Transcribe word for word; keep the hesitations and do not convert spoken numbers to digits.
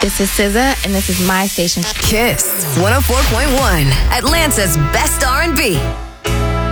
This is S Z A, and this is my station. Kiss one oh four point one, Atlanta's best R and B.